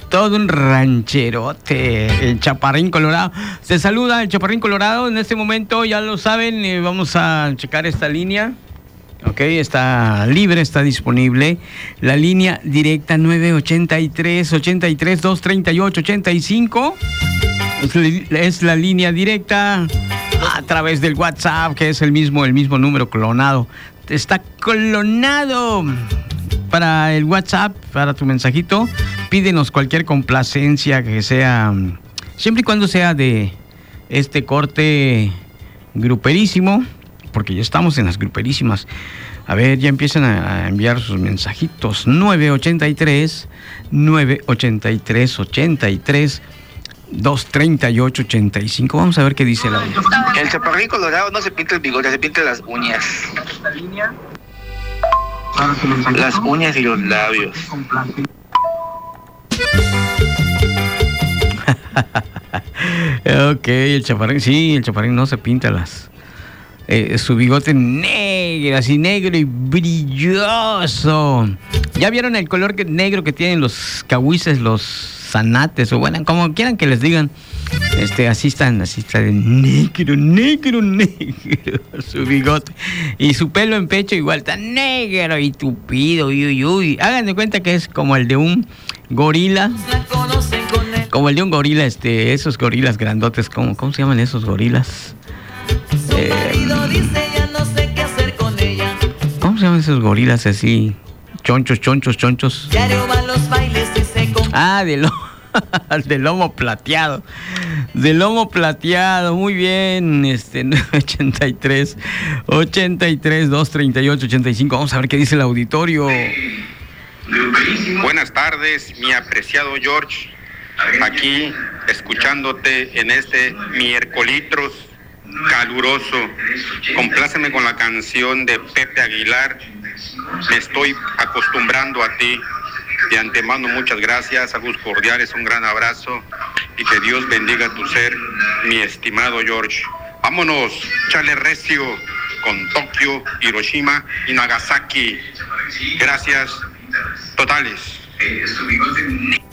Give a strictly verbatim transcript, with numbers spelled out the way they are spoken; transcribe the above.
todo un rancherote, el Chaparrín Colorado. Se saluda el Chaparrín Colorado. En este momento, ya lo saben, eh, vamos a checar esta línea. Ok, está libre, está disponible. La línea directa nueve ochenta y tres, ochenta y tres, doscientos treinta y ocho, ochenta y cinco. Es, es la línea directa a través del WhatsApp, que es el mismo, el mismo número clonado. Está clonado para el WhatsApp, para tu mensajito. Pídenos cualquier complacencia que sea, siempre y cuando sea de este corte gruperísimo, porque ya estamos en las gruperísimas. A ver, ya empiezan a enviar sus mensajitos. nueve ochenta y tres, nueve ochenta y tres, ochenta y tres, doscientos treinta y ocho, ochenta y cinco. Vamos a ver qué dice la... El Chaparrín Colorado no se pinta el bigote, se pinta las uñas. Las uñas y los labios. Ok, el Chaparrín, sí, el Chaparrín no se pinta las... Eh, su bigote negro, así negro y brilloso. ¿Ya vieron el color que, negro que tienen los cahuises, los zanates, o bueno, como quieran que les digan? Este, así están, así está de negro, negro, negro, su bigote. Y su pelo en pecho igual está negro y tupido, uy, uy, uy. Hagan de cuenta que es como el de un gorila. Como el de un gorila, este, esos gorilas grandotes, ¿cómo, cómo se llaman esos gorilas? Eh, ¿Cómo se llaman esos gorilas así? Chonchos, chonchos, chonchos. Ah, de lomo, de lomo plateado. De lomo plateado, muy bien. Este, ochenta y tres, ochenta y tres, doscientos treinta y ocho, ochenta y cinco. Vamos a ver qué dice el auditorio. Buenas tardes, mi apreciado George. Aquí, escuchándote en este miércolitros caluroso. Compláceme con la canción de Pepe Aguilar. Me estoy acostumbrando a ti. De antemano, muchas gracias, saludos cordiales, un gran abrazo y que Dios bendiga tu ser, mi estimado George. Vámonos, chale recio con Tokio, Hiroshima y Nagasaki. Gracias totales.